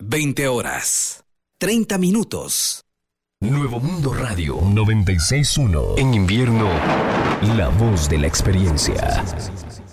20 horas, 30 minutos. Nuevo Mundo Radio 96.1. En invierno, la voz de la experiencia.